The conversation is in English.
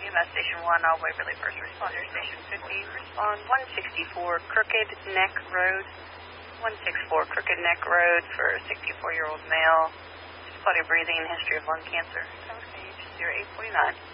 EMS Station 1, all Waverly First Responder Station 50, respond 164 Crooked Neck Road. 164 Crooked Neck Road for a 64-year-old male. Difficulty breathing, history of lung cancer. Total stage 0849.